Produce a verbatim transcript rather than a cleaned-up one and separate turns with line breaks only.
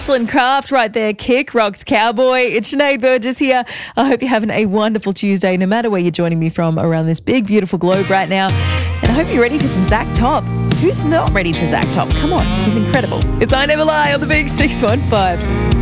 Ashland Craft right there. Kick Rocks Cowboy. It's Sinead Burgess here. I hope you're having a wonderful Tuesday, no matter where you're joining me from around this big, beautiful globe right now. And I hope you're ready for some Zach Top. Who's not ready for Zach Top? Come on, he's incredible. It's I Never Lie on the Big six one five.